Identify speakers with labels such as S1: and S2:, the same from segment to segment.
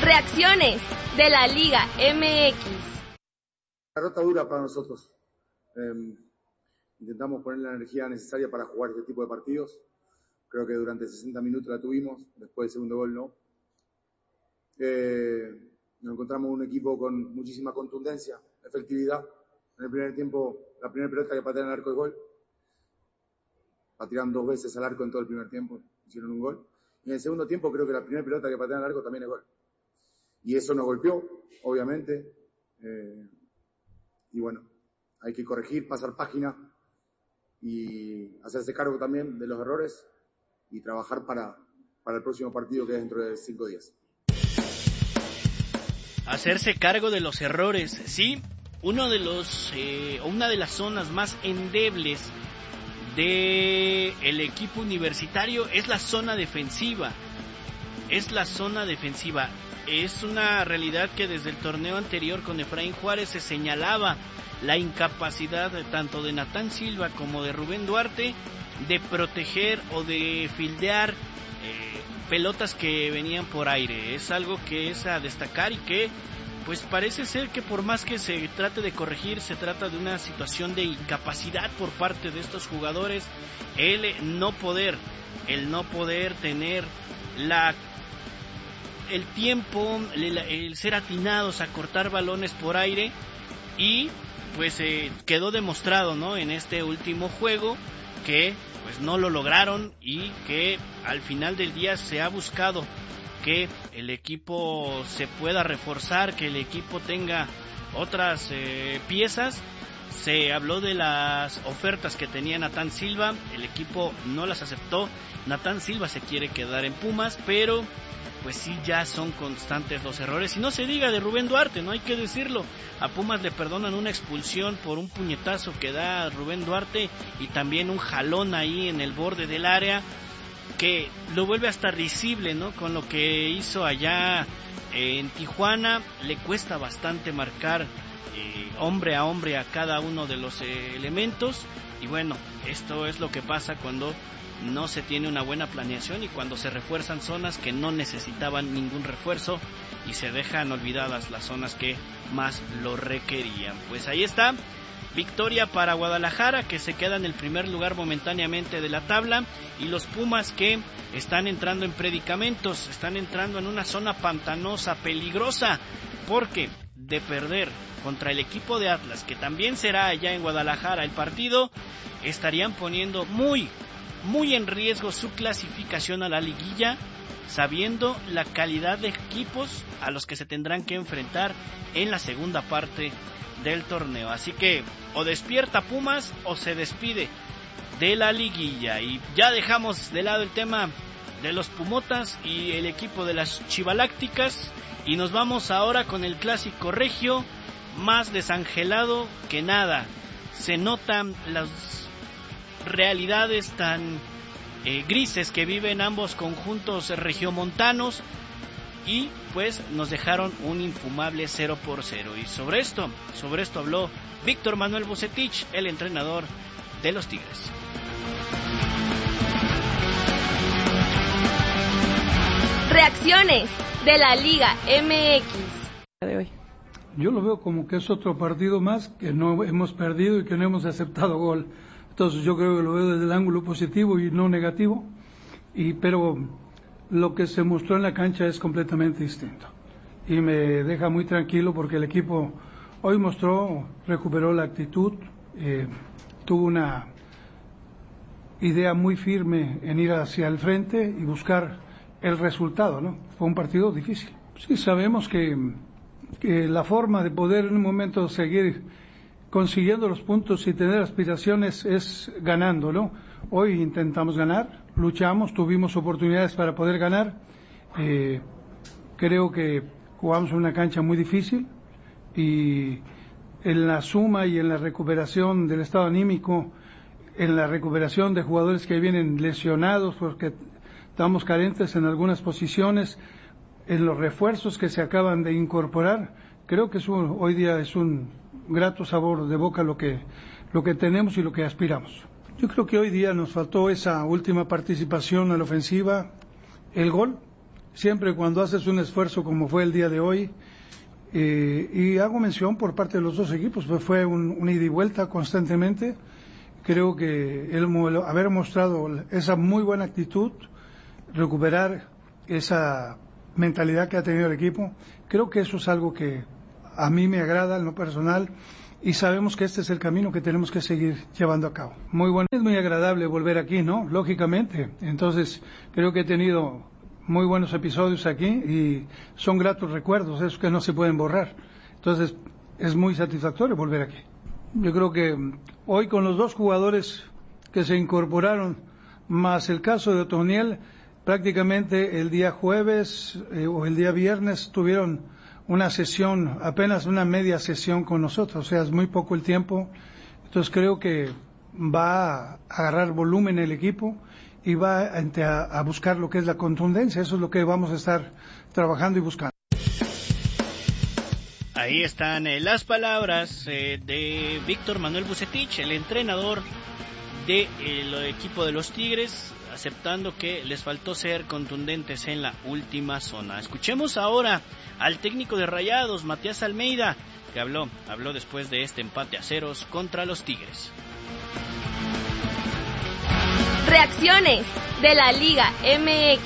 S1: Reacciones de la Liga MX.
S2: Derrota dura para nosotros. Intentamos poner la energía necesaria para jugar este tipo de partidos. Creo que durante 60 minutos la tuvimos, después del segundo gol no. Nos encontramos un equipo con muchísima contundencia, efectividad. En el primer tiempo, la primera pelota que patearon al arco es gol. Patearon 2 veces al arco en todo el primer tiempo, hicieron un gol. Y en el segundo tiempo creo que la primera pelota que patearon al arco también es gol. Y eso nos golpeó, obviamente. Y bueno, hay que corregir, pasar página y hacerse cargo también de los errores y trabajar para el próximo partido, que es dentro de 5 días.
S3: Hacerse cargo de los errores, sí. Una de las zonas más endebles del equipo universitario es la zona defensiva. Es una realidad que desde el torneo anterior con Efraín Juárez se señalaba la incapacidad tanto de Natán Silva como de Rubén Duarte de proteger o de fildear pelotas que venían por aire. Es algo que es a destacar y que pues parece ser que por más que se trate de corregir, se trata de una situación de incapacidad por parte de estos jugadores. El no poder tener el tiempo, el ser atinados a cortar balones por aire, y pues quedó demostrado, ¿no?, en este último juego que pues no lo lograron y que al final del día se ha buscado que el equipo se pueda reforzar, que el equipo tenga otras piezas. Se habló de las ofertas que tenía Natán Silva, el equipo no las aceptó. Natán Silva se quiere quedar en Pumas, pero pues sí, ya son constantes los errores. Y no se diga de Rubén Duarte, no hay que decirlo. A Pumas le perdonan una expulsión por un puñetazo que da Rubén Duarte y también un jalón ahí en el borde del área que lo vuelve hasta risible, ¿no? Con lo que hizo allá en Tijuana. Le cuesta bastante marcar hombre a hombre a cada uno de los elementos. Y bueno, esto es lo que pasa cuando no se tiene una buena planeación y cuando se refuerzan zonas que no necesitaban ningún refuerzo y se dejan olvidadas las zonas que más lo requerían. Pues ahí está, victoria para Guadalajara, que se queda en el primer lugar momentáneamente de la tabla, y los Pumas que están entrando en predicamentos, están entrando en una zona pantanosa, peligrosa, porque de perder contra el equipo de Atlas, que también será allá en Guadalajara el partido, estarían poniendo muy en riesgo su clasificación a la liguilla, sabiendo la calidad de equipos a los que se tendrán que enfrentar en la segunda parte del torneo. Así que o despierta Pumas o se despide de la liguilla. Y ya dejamos de lado el tema de los Pumotas y el equipo de las Chivalácticas y nos vamos ahora con el clásico regio, más desangelado que nada. Se notan las realidades tan grises que viven ambos conjuntos regiomontanos y pues nos dejaron un infumable 0-0. Y sobre esto habló Víctor Manuel Vucetich, el entrenador de los Tigres.
S1: Reacciones de la Liga MX de hoy.
S4: Yo lo veo como que es otro partido más que no hemos perdido y que no hemos aceptado gol. Entonces yo creo que lo veo desde el ángulo positivo y no negativo, pero lo que se mostró en la cancha es completamente distinto. Y me deja muy tranquilo porque el equipo hoy recuperó la actitud, tuvo una idea muy firme en ir hacia el frente y buscar el resultado, ¿no? Fue un partido difícil. Sí, sabemos que la forma de poder en un momento seguir consiguiendo los puntos y tener aspiraciones es ganando, ¿no? Hoy intentamos ganar, luchamos, tuvimos oportunidades para poder ganar. Creo que jugamos en una cancha muy difícil y en la suma y en la recuperación del estado anímico, en la recuperación de jugadores que vienen lesionados porque estamos carentes en algunas posiciones, en los refuerzos que se acaban de incorporar, creo que hoy día es un grato sabor de boca lo que tenemos y lo que aspiramos. Yo creo que hoy día nos faltó esa última participación a la ofensiva, el gol. siempre cuando haces un esfuerzo como fue el día de hoy, y hago mención por parte de los dos equipos, pues fue un ida y vuelta constantemente. Creo que haber mostrado esa muy buena actitud, recuperar esa mentalidad que ha tenido el equipo, creo que eso es algo que a mí me agrada en lo personal, y sabemos que este es el camino que tenemos que seguir llevando a cabo. Muy bueno, es muy agradable volver aquí, ¿no? Lógicamente. Entonces, creo que he tenido muy buenos episodios aquí y son gratos recuerdos, esos que no se pueden borrar. Entonces, es muy satisfactorio volver aquí. Yo creo que hoy, con los dos jugadores que se incorporaron, más el caso de Otoniel, prácticamente el día jueves o el día viernes tuvieron una sesión, apenas una media sesión con nosotros, o sea, es muy poco el tiempo. Entonces creo que va a agarrar volumen el equipo y va a buscar lo que es la contundencia. Eso es lo que vamos a estar trabajando y buscando.
S3: Ahí están las palabras de Víctor Manuel Vucetich, el entrenador del equipo de los Tigres, aceptando que les faltó ser contundentes en la última zona. Escuchemos ahora al técnico de Rayados, Matías Almeida, que habló después de este empate a ceros contra los Tigres.
S1: Reacciones de la Liga MX.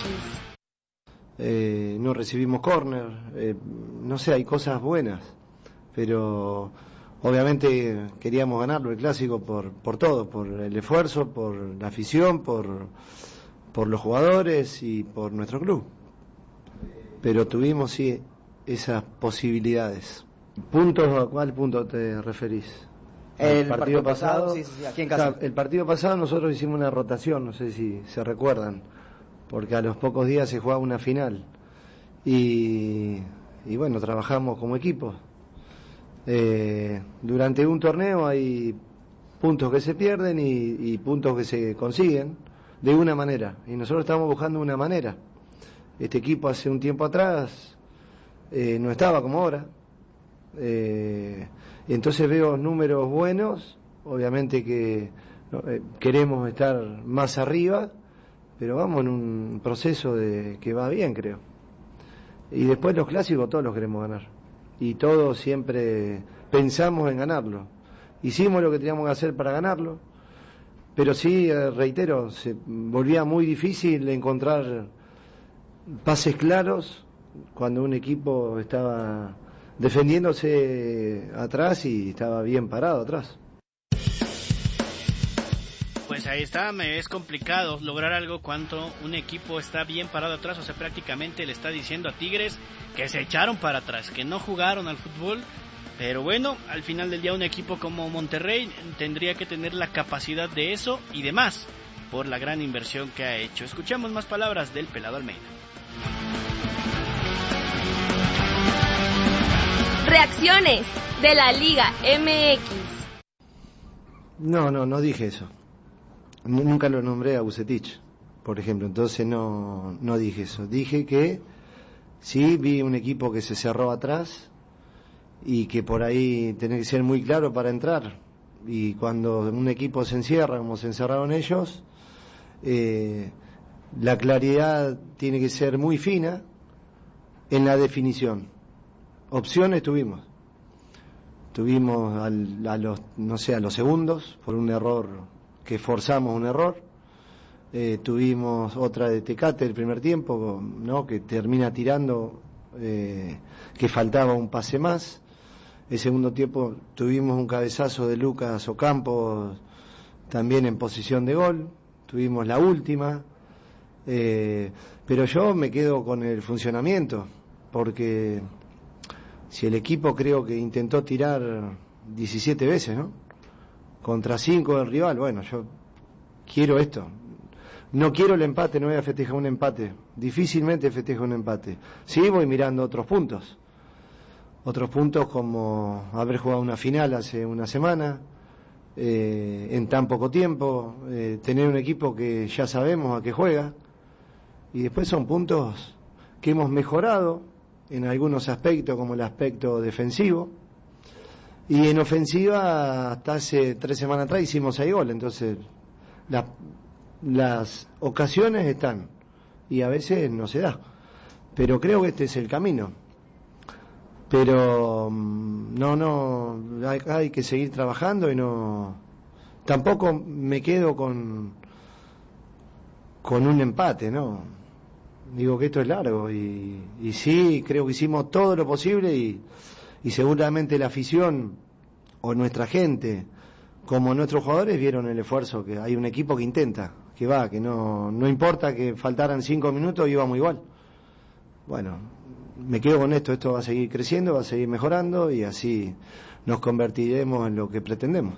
S5: No recibimos córner, no sé, hay cosas buenas, pero obviamente queríamos ganarlo el clásico por todo, por el esfuerzo, por la afición, por los jugadores y por nuestro club. Pero tuvimos sí esas posibilidades. ¿Puntos? ¿A cuál punto te referís?
S6: El partido pasado, sí, aquí en casa.
S5: El partido pasado nosotros hicimos una rotación, no sé si se recuerdan, porque a los pocos días se jugaba una final y bueno, trabajamos como equipo. Durante un torneo hay puntos que se pierden y puntos que se consiguen de una manera, y nosotros estamos buscando una manera. Este equipo hace un tiempo atrás no estaba como ahora, entonces veo números buenos, obviamente que queremos estar más arriba, pero vamos en un proceso que va bien, creo. Y después los clásicos todos los queremos ganar, y todos siempre pensamos en ganarlo. Hicimos lo que teníamos que hacer para ganarlo, pero sí, reitero, se volvía muy difícil encontrar pases claros cuando un equipo estaba defendiéndose atrás y estaba bien parado atrás.
S3: Pues ahí está, es complicado lograr algo cuando un equipo está bien parado atrás, o sea, prácticamente le está diciendo a Tigres que se echaron para atrás, que no jugaron al fútbol. Pero bueno, al final del día un equipo como Monterrey tendría que tener la capacidad de eso y de más por la gran inversión que ha hecho. Escuchamos más palabras del Pelado Almeida.
S1: Reacciones de la Liga MX.
S5: No dije eso. Nunca lo nombré a Vucetich, por ejemplo, entonces no dije eso. Dije que sí vi un equipo que se cerró atrás y que por ahí tenés que ser muy claro para entrar. Y cuando un equipo se encierra, como se encerraron ellos, la claridad tiene que ser muy fina en la definición. Opciones tuvimos a los segundos, por un error que forzamos un error. Tuvimos otra de Tecate el primer tiempo, ¿no?, que termina tirando, que faltaba un pase más. El segundo tiempo tuvimos un cabezazo de Lucas Ocampo, también en posición de gol. Tuvimos la última, pero yo me quedo con el funcionamiento, porque si el equipo creo que intentó tirar 17 veces, ¿no?, contra 5 del rival, bueno, yo quiero esto. No quiero el empate, no voy a festejar un empate. Difícilmente festejo un empate. Sí, voy mirando otros puntos como haber jugado una final hace una semana, en tan poco tiempo, tener un equipo que ya sabemos a qué juega, y después son puntos que hemos mejorado en algunos aspectos, como el aspecto defensivo, y en ofensiva hasta hace 3 semanas atrás hicimos 6 goles, entonces las ocasiones están y a veces no se da, pero creo que este es el camino. Pero hay que seguir trabajando y tampoco me quedo con un empate, ¿no? Digo que esto es largo y sí, creo que hicimos todo lo posible y seguramente la afición o nuestra gente como nuestros jugadores vieron el esfuerzo, que hay un equipo que intenta, que no importa que faltaran 5 minutos, íbamos igual. Bueno, me quedo con esto va a seguir creciendo, va a seguir mejorando y así nos convertiremos en lo que pretendemos.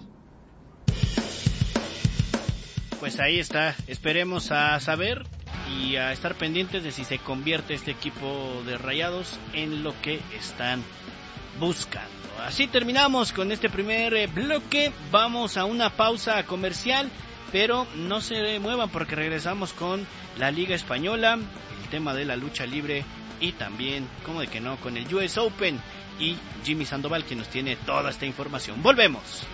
S3: Pues ahí está, esperemos a saber y a estar pendientes de si se convierte este equipo de Rayados en lo que están buscando. Así terminamos con este primer bloque, vamos a una pausa comercial, pero no se muevan porque regresamos con la Liga Española, el tema de la lucha libre y también, como de que no, con el US Open y Jimmy Sandoval, que nos tiene toda esta información. Volvemos.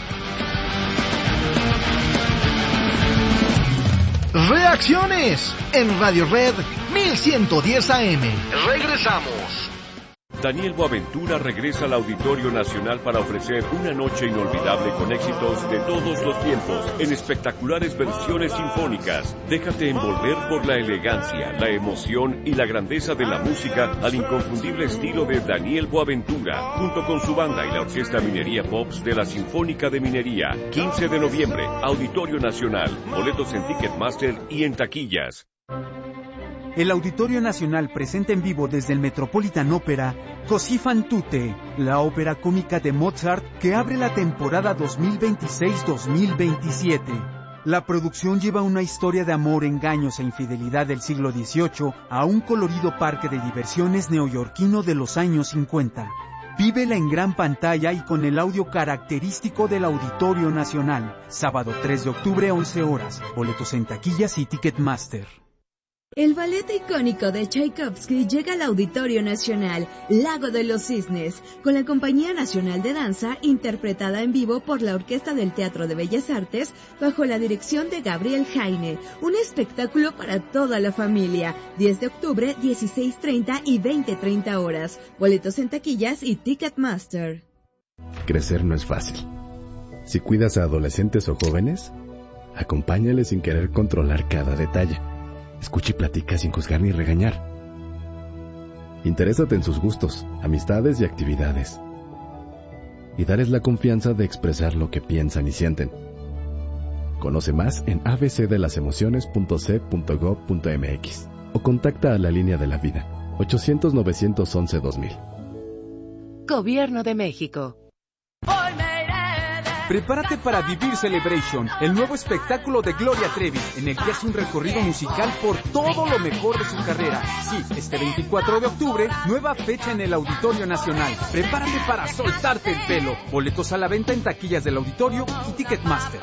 S7: Reacciones en Radio Red 1110 AM. Regresamos.
S8: Daniel Boaventura regresa al Auditorio Nacional para ofrecer una noche inolvidable con éxitos de todos los tiempos en espectaculares versiones sinfónicas. Déjate envolver por la elegancia, la emoción y la grandeza de la música al inconfundible estilo de Daniel Boaventura, junto con su banda y la Orquesta Minería Pops de la Sinfónica de Minería. 15 de noviembre, Auditorio Nacional. Boletos en Ticketmaster y en taquillas.
S9: El Auditorio Nacional presenta en vivo desde el Metropolitan Opera Così fan tutte, la ópera cómica de Mozart que abre la temporada 2026-2027. La producción lleva una historia de amor, engaños e infidelidad del siglo XVIII a un colorido parque de diversiones neoyorquino de los años 50. Vívela en gran pantalla y con el audio característico del Auditorio Nacional. Sábado 3 de octubre, 11 horas. Boletos en taquillas y Ticketmaster.
S10: El ballet icónico de Tchaikovsky llega al Auditorio Nacional, Lago de los Cisnes, con la Compañía Nacional de Danza, interpretada en vivo por la Orquesta del Teatro de Bellas Artes, bajo la dirección de Gabriel Jaine. Un espectáculo para toda la familia. 10 de octubre, 16:30 y 20:30 horas. Boletos en taquillas y Ticketmaster.
S11: Crecer no es fácil. Si cuidas a adolescentes o jóvenes, acompáñales sin querer controlar cada detalle. Escucha y platica sin juzgar ni regañar. Interésate en sus gustos, amistades y actividades. Y darles la confianza de expresar lo que piensan y sienten. Conoce más en abcdelasemociones.c.gov.mx o contacta a la Línea de la Vida, 800-911-2000.
S12: Gobierno de México.
S13: Prepárate para Vivir Celebration, el nuevo espectáculo de Gloria Trevi, en el que hace un recorrido musical por todo lo mejor de su carrera. Sí, este 24 de octubre, nueva fecha en el Auditorio Nacional. Prepárate para soltarte el pelo. Boletos a la venta en taquillas del Auditorio y Ticketmaster.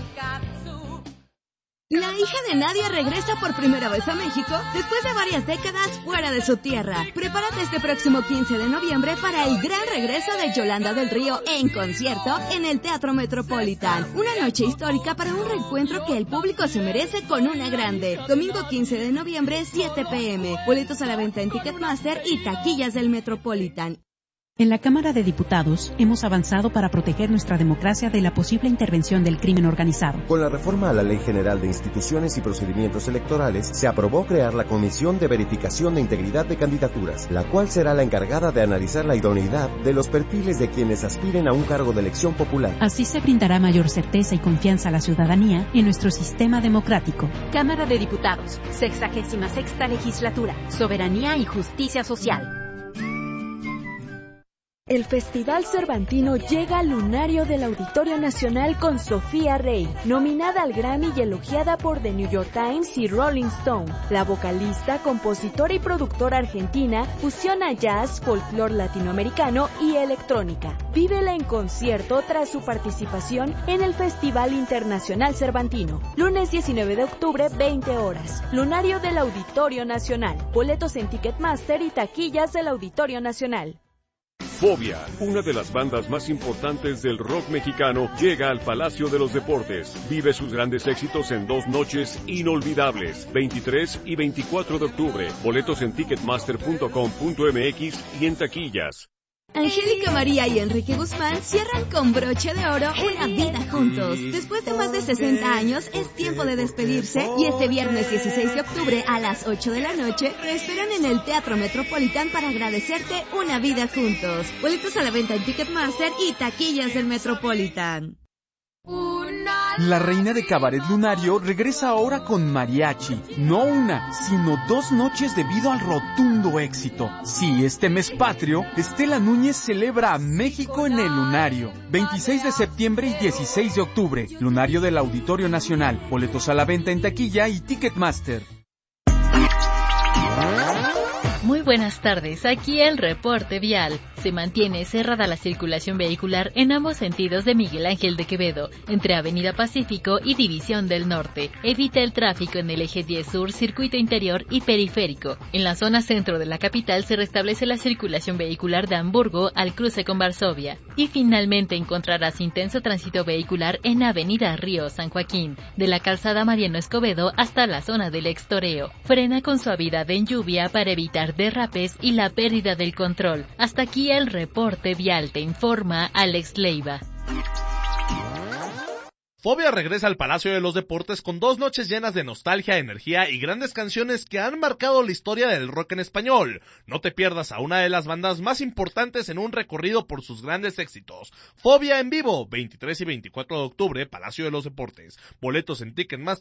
S10: La hija de Nadia regresa por primera vez a México después de varias décadas fuera de su tierra. Prepárate este próximo 15 de noviembre para el gran regreso de Yolanda del Río en concierto en el Teatro Metropolitan. Una noche histórica para un reencuentro que el público se merece con una grande. Domingo 15 de noviembre, 7 p.m. Boletos a la venta en Ticketmaster y taquillas del Metropolitan.
S14: En la Cámara de Diputados hemos avanzado para proteger nuestra democracia de la posible intervención del crimen organizado.
S15: Con la reforma a la Ley General de Instituciones y Procedimientos Electorales, se aprobó crear la Comisión de Verificación de Integridad de Candidaturas, la cual será la encargada de analizar la idoneidad de los perfiles de quienes aspiren a un cargo de elección popular.
S14: Así se brindará mayor certeza y confianza a la ciudadanía en nuestro sistema democrático.
S12: Cámara de Diputados, 66ª Legislatura, Soberanía y Justicia Social.
S16: El Festival Cervantino llega al lunario del Auditorio Nacional con Sofía Rey, nominada al Grammy y elogiada por The New York Times y Rolling Stone. La vocalista, compositora y productora argentina fusiona jazz, folclore latinoamericano y electrónica. Vívela en concierto tras su participación en el Festival Internacional Cervantino. Lunes 19 de octubre, 20 horas. Lunario del Auditorio Nacional. Boletos en Ticketmaster y taquillas del Auditorio Nacional.
S8: Fobia, una de las bandas más importantes del rock mexicano, llega al Palacio de los Deportes. Vive sus grandes éxitos en 2 noches inolvidables, 23 y 24 de octubre. Boletos en ticketmaster.com.mx y en taquillas.
S10: Angélica María y Enrique Guzmán cierran con broche de oro una vida juntos. Después de más de 60 años, es tiempo de despedirse y este viernes 16 de octubre a las 8 de la noche te esperan en el Teatro Metropolitan para agradecerte una vida juntos. Boletos a la venta en Ticketmaster y taquillas del Metropolitan.
S13: La reina de Cabaret Lunario regresa ahora con mariachi. No una, sino 2 noches debido al rotundo éxito. Sí, este mes patrio, Estela Núñez celebra a México en el Lunario. 26 de septiembre y 16 de octubre. Lunario del Auditorio Nacional. Boletos a la venta en taquilla y Ticketmaster.
S17: Muy buenas tardes, aquí el reporte vial. Se mantiene cerrada la circulación vehicular en ambos sentidos de Miguel Ángel de Quevedo, entre Avenida Pacífico y División del Norte. Evita el tráfico en el eje 10 Sur, circuito interior y periférico. En la zona centro de la capital se restablece la circulación vehicular de Hamburgo al cruce con Varsovia. Y finalmente encontrarás intenso tránsito vehicular en Avenida Río San Joaquín, de la calzada Mariano Escobedo hasta la zona del Extoreo. Frena con suavidad en lluvia para evitar derrapes y la pérdida del control. Hasta aquí el reporte vial, te informa Alex Leiva.
S18: Fobia regresa al Palacio de los Deportes con 2 noches llenas de nostalgia, energía y grandes canciones que han marcado la historia del rock en español. No te pierdas a una de las bandas más importantes en un recorrido por sus grandes éxitos. Fobia en vivo, 23 y 24 de octubre, Palacio de los Deportes. Boletos en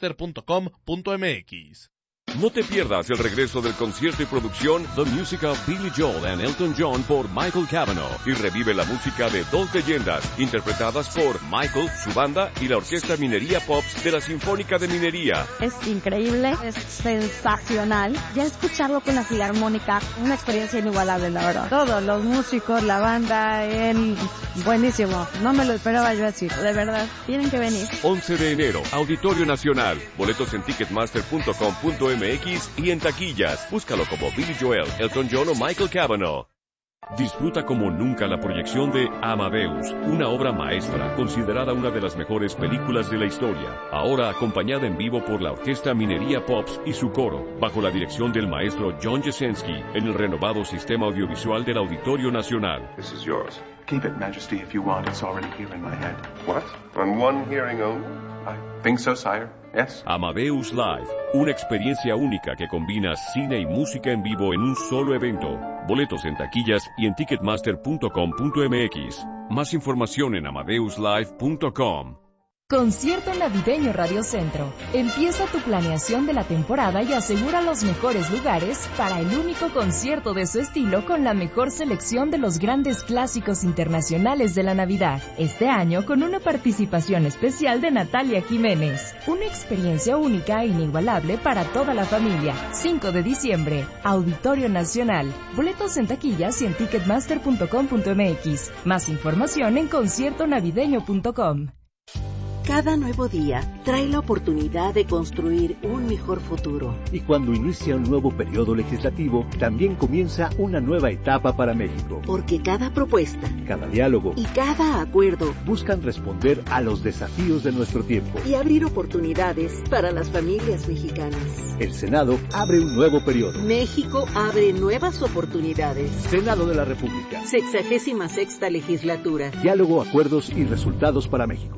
S18: ticketmaster.com.mx.
S8: No te pierdas el regreso del concierto y producción The Music of Billy Joel and Elton John por Michael Cavanaugh y revive la música de 2 leyendas interpretadas por Michael, su banda y la Orquesta Minería Pops de la Sinfónica de Minería.
S19: Es increíble, es sensacional. Ya escucharlo con la Filarmónica, una experiencia inigualable, la verdad. Todos los músicos, la banda, él, buenísimo. No me lo esperaba yo así, de verdad. Tienen que venir.
S8: 11 de enero, Auditorio Nacional. Boletos en ticketmaster.com.mx y en taquillas. Búscalo como Billy Joel, Elton John o Michael Cavanaugh. Disfruta como nunca la proyección de Amadeus, una obra maestra, considerada una de las mejores películas de la historia. Ahora acompañada en vivo por la Orquesta Minería Pops y su coro, bajo la dirección del maestro John Jasenski, en el renovado sistema audiovisual del Auditorio Nacional.
S20: This is yours. Keep it, Majesty, if you want. It's already here in my head. What? On one hearing only? I think so, sire. Yes.
S8: Amadeus Live, una experiencia única que combina cine y música en vivo en un solo evento. Boletos en taquillas y en ticketmaster.com.mx. Más información en amadeuslive.com.
S21: Concierto Navideño Radio Centro. Empieza tu planeación de la temporada y asegura los mejores lugares para el único concierto de su estilo con la mejor selección de los grandes clásicos internacionales de la Navidad. Este año con una participación especial de Natalia Jiménez. Una experiencia única e inigualable para toda la familia. 5 de diciembre, Auditorio Nacional. Boletos en taquillas y en ticketmaster.com.mx. Más información en conciertonavideño.com.
S22: Cada nuevo día trae la oportunidad de construir un mejor futuro.
S23: Y cuando inicia un nuevo periodo legislativo, también comienza una nueva etapa para México.
S22: Porque cada propuesta,
S23: cada diálogo
S22: y cada acuerdo
S23: buscan responder a los desafíos de nuestro tiempo
S22: y abrir oportunidades para las familias mexicanas.
S23: El Senado abre un nuevo periodo.
S22: México abre nuevas oportunidades.
S23: Senado de la República.
S22: 66ª legislatura.
S23: Diálogo, acuerdos y resultados para México.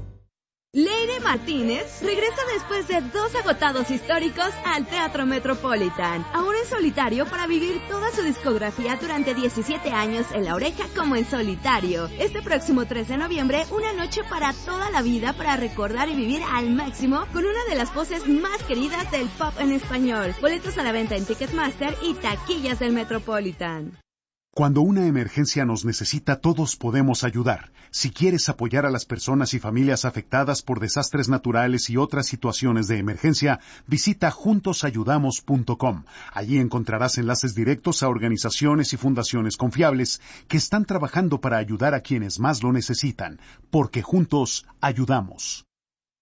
S10: Leire Martínez regresa después de 2 agotados históricos al Teatro Metropolitan, ahora en solitario para vivir toda su discografía durante 17 años en La Oreja como en solitario. Este próximo 3 de noviembre, una noche para toda la vida para recordar y vivir al máximo con una de las voces más queridas del pop en español. Boletos a la venta en Ticketmaster y taquillas del Metropolitan.
S24: Cuando una emergencia nos necesita, todos podemos ayudar. Si quieres apoyar a las personas y familias afectadas por desastres naturales y otras situaciones de emergencia, visita juntosayudamos.com. Allí encontrarás enlaces directos a organizaciones y fundaciones confiables que están trabajando para ayudar a quienes más lo necesitan, porque juntos ayudamos.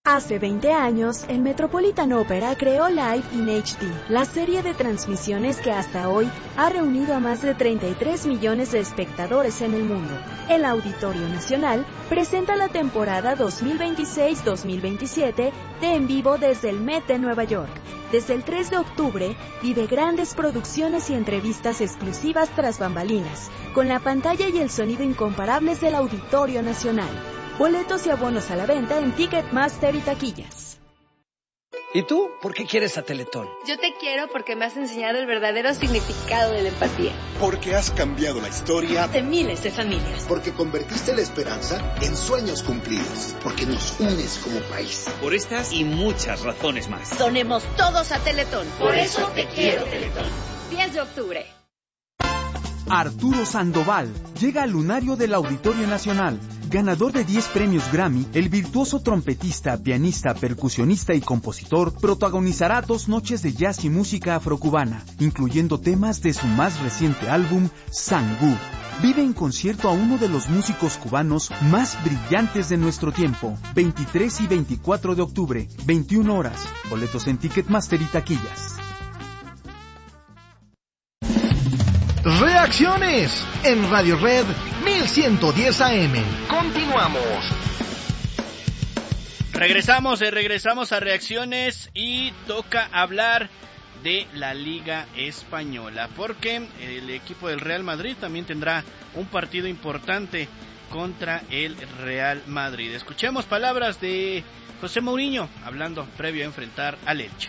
S16: Hace 20 años, el Metropolitan Opera creó Live in HD, la serie de transmisiones que hasta hoy ha reunido a más de 33 millones de espectadores en el mundo. El Auditorio Nacional presenta la temporada 2026-2027 de En Vivo desde el Met de Nueva York. Desde el 3 de octubre, vive grandes producciones y entrevistas exclusivas tras bambalinas, con la pantalla y el sonido incomparables del Auditorio Nacional. Boletos y abonos a la venta en Ticketmaster y taquillas.
S1: ¿Y tú? ¿Por qué quieres a Teletón?
S2: Yo te quiero porque me has enseñado el verdadero significado de la empatía.
S4: Porque has cambiado la historia
S2: de miles de familias.
S4: Porque convertiste la esperanza en sueños cumplidos. Porque nos unes como país.
S6: Por estas y muchas razones más.
S2: Sonemos todos a Teletón. Por eso te quiero, Teletón. 10 de octubre.
S9: Arturo Sandoval llega al lunario del Auditorio Nacional. Ganador de 10 premios Grammy, el virtuoso trompetista, pianista, percusionista y compositor protagonizará 2 noches de jazz y música afrocubana, incluyendo temas de su más reciente álbum, Sangú. Vive en concierto a uno de los músicos cubanos más brillantes de nuestro tiempo. 23 y 24 de octubre, 21 horas. Boletos en Ticketmaster y taquillas.
S7: Reacciones en Radio Red 1110 AM. Continuamos.
S3: Regresamos a reacciones y toca hablar de la Liga Española, porque el equipo del Real Madrid también tendrá un partido importante contra el Real Madrid. Escuchemos palabras de José Mourinho hablando previo a enfrentar al Elche.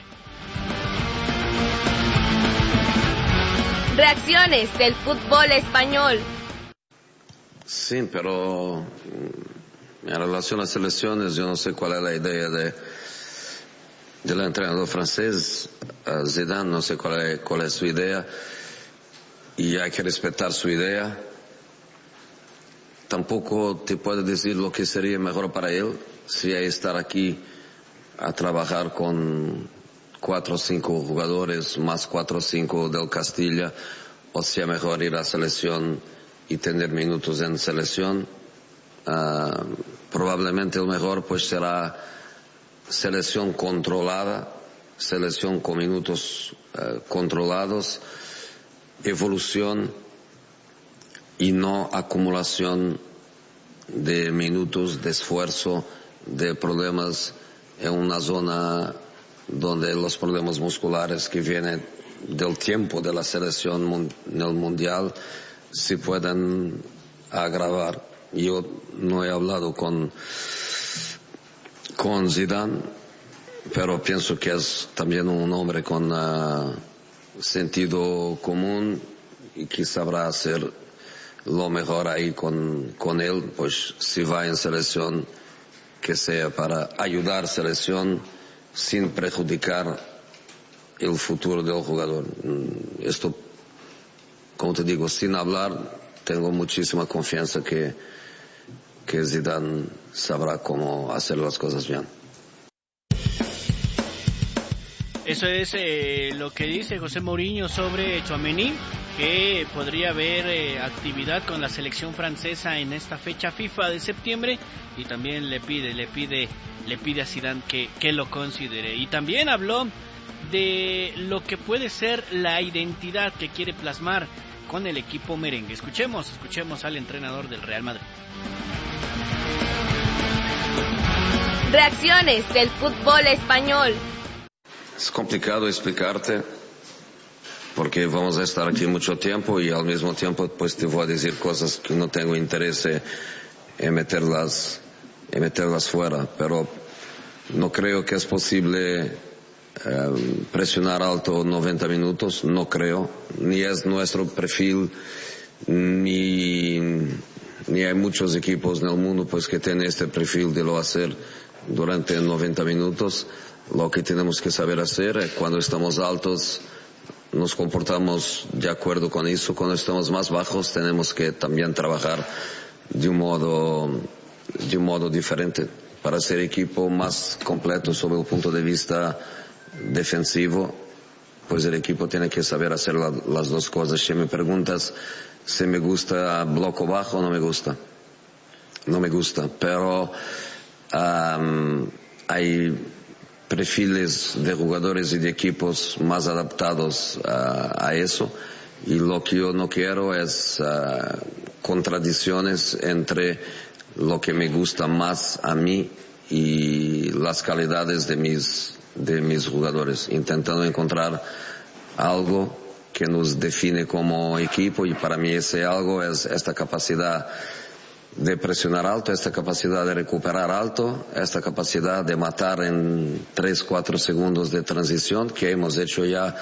S2: Reacciones del fútbol español.
S25: Sí, pero en relación a selecciones, yo no sé cuál es la idea del entrenador francés, Zidane, no sé cuál es su idea, y hay que respetar su idea. Tampoco te puedo decir lo que sería mejor para él, si hay estar aquí a trabajar con 4 o 5 jugadores, más 4 o 5 del Castilla, o sea mejor ir a selección y tener minutos en selección. Probablemente el mejor pues será selección controlada, selección con minutos controlados, evolución y no acumulación de minutos, de esfuerzo, de problemas en una zona donde los problemas musculares que vienen del tiempo de la selección en el mundial se pueden agravar. Yo no he hablado con Zidane, pero pienso que es también un hombre con sentido común y que sabrá hacer lo mejor ahí con él, pues si va en selección, que sea para ayudar a selección sin perjudicar el futuro del jugador. Esto, como te digo, sin hablar, tengo muchísima confianza que Zidane sabrá cómo hacer las cosas bien.
S3: Eso es lo que dice José Mourinho sobre Tchouaméni, que podría haber actividad con la selección francesa en esta fecha FIFA de septiembre, y también le pide a Zidane que lo considere. Y también habló de lo que puede ser la identidad que quiere plasmar con el equipo merengue. Escuchemos al entrenador del Real Madrid.
S2: Reacciones del fútbol español.
S25: Es complicado explicarte porque vamos a estar aquí mucho tiempo y al mismo tiempo pues te voy a decir cosas que no tengo interés en meterlas fuera, pero no creo que es posible presionar alto 90 minutos, no creo, ni es nuestro perfil, ni hay muchos equipos en el mundo pues que tienen este perfil de lo hacer durante 90 minutos. Lo que tenemos que saber hacer es cuando estamos altos nos comportamos de acuerdo con eso, cuando estamos más bajos tenemos que también trabajar de un modo diferente para ser equipo más completo sobre el punto de vista defensivo. Pues el equipo tiene que saber hacer las dos cosas. Si me preguntas si me gusta bloco bajo, no me gusta, pero hay perfiles de jugadores y de equipos más adaptados a eso, y lo que yo no quiero es contradicciones entre lo que me gusta más a mí y las calidades de mis jugadores, intentando encontrar algo que nos define como equipo, y para mí ese algo es esta capacidad de presionar alto, esta capacidad de recuperar alto, esta capacidad de matar en 3-4 segundos de transición que hemos hecho ya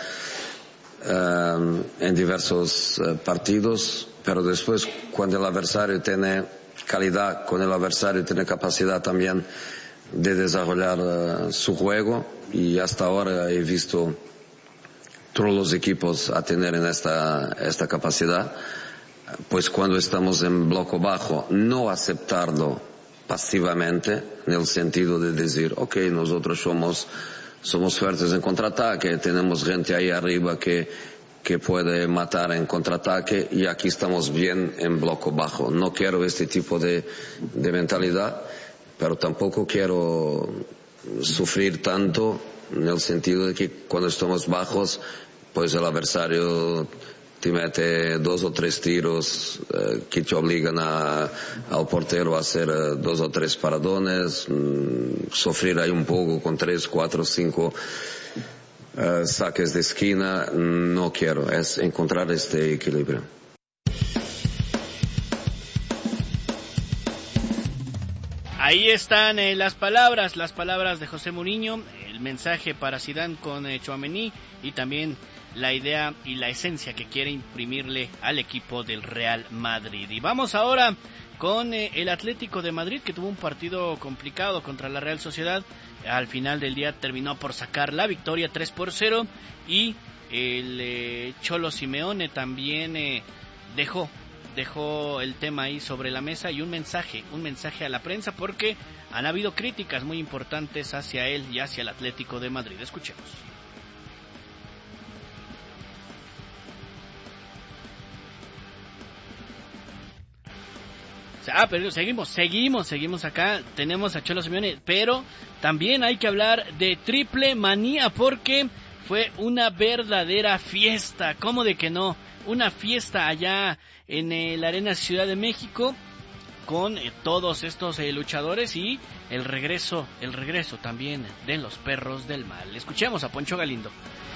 S25: en diversos partidos, pero después cuando el adversario tiene calidad, cuando el adversario tiene capacidad también de desarrollar su juego, y hasta ahora he visto todos los equipos a tener en esta capacidad, pues cuando estamos en bloque bajo, no aceptarlo pasivamente, en el sentido de decir, ok, nosotros somos fuertes en contraataque, tenemos gente ahí arriba que puede matar en contraataque, y aquí estamos bien en bloque bajo. No quiero este tipo de mentalidad, pero tampoco quiero sufrir tanto, en el sentido de que cuando estamos bajos, pues el adversario te mete 2 o 3 tiros que te obligan al portero a hacer 2 o 3 paradones, sufrir ahí un poco con 3, 4, 5 saques de esquina. No quiero, es encontrar este equilibrio.
S3: Ahí están las palabras de José Mourinho, el mensaje para Zidane con Tchouaméni, y también la idea y la esencia que quiere imprimirle al equipo del Real Madrid. Y vamos ahora con el Atlético de Madrid, que tuvo un partido complicado contra la Real Sociedad. Al final del día terminó por sacar la victoria 3-0, y el Cholo Simeone también dejó el tema ahí sobre la mesa, y un mensaje a la prensa, porque han habido críticas muy importantes hacia él y hacia el Atlético de Madrid. Escuchemos. Pero seguimos acá, tenemos a Cholo Simeone, pero también hay que hablar de triple manía, porque fue una verdadera fiesta, ¿cómo de que no? Una fiesta allá en la Arena Ciudad de México, con todos estos luchadores, y el regreso también de los perros del mal. Escuchemos a Poncho Galindo.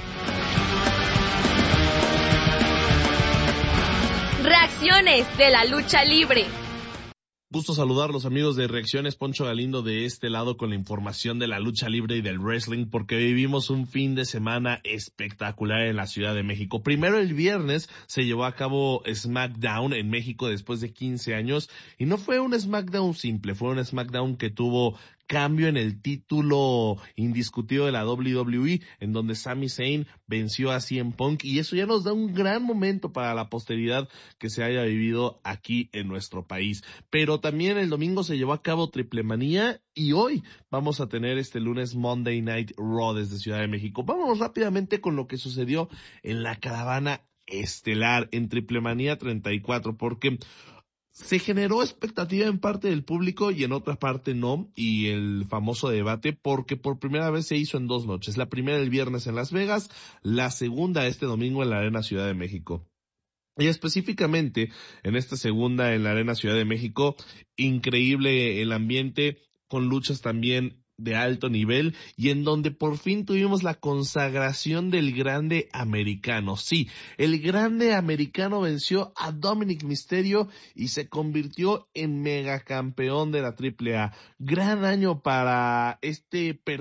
S2: Reacciones de la lucha libre.
S18: Gusto saludarlos, amigos de Reacciones. Poncho Galindo de este lado con la información de la lucha libre y del wrestling, porque vivimos un fin de semana espectacular en la Ciudad de México. Primero, el viernes se llevó a cabo SmackDown en México después de 15 años, y no fue un SmackDown simple, fue un SmackDown que tuvo cambio en el título indiscutido de la WWE, en donde Sami Zayn venció a CM Punk, y eso ya nos da un gran momento para la posteridad que se haya vivido aquí en nuestro país. Pero también el domingo se llevó a cabo Triple Manía, y hoy vamos a tener este lunes Monday Night Raw desde Ciudad de México. Vámonos rápidamente con lo que sucedió en la caravana estelar en Triple Manía 34, porque se generó expectativa en parte del público y en otra parte no, y el famoso debate, porque por primera vez se hizo en 2 noches. La primera el viernes en Las Vegas, la segunda este domingo en la Arena Ciudad de México. Y específicamente en esta segunda en la Arena Ciudad de México, increíble el ambiente, con luchas también de alto nivel, y en donde por fin tuvimos la consagración del grande americano. Sí, el grande americano venció a Dominic Mysterio y se convirtió en megacampeón de la AAA. Gran año para este